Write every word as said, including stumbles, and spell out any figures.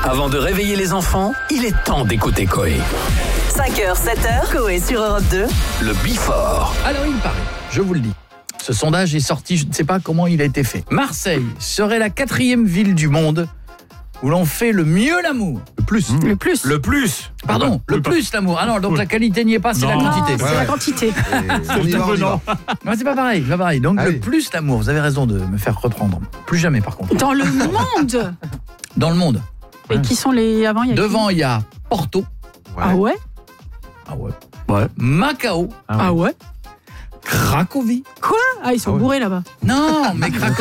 Avant de réveiller les enfants, il est temps d'écouter Coé. cinq heures, sept heures, Coé sur Europe deux. Le Before. Alors il paraît, je vous le dis, ce sondage est sorti, je ne sais pas comment il a été fait. Marseille serait la quatrième ville du monde où l'on fait le mieux l'amour. Le plus. Mmh. Le plus. Le plus. Pardon, Ah bah, le oui, plus l'amour. Ah non, donc Oui. la qualité n'y est pas, c'est la Non. quantité. C'est Ouais, la ouais. quantité. Et on y va, on y va. Non, c'est pas pareil, c'est pas pareil. Donc Ah le oui. plus l'amour, vous avez raison de me faire reprendre. Plus jamais par contre. Dans le monde. Dans le monde. Et qui sont les avant il y a qui Devant, il y a Porto. Ah ouais. Ah ouais. Ouais. Macao. Ah ouais. Cracovie. Ah ils sont Ah ouais. bourrés là-bas. Non, mais Cracovie.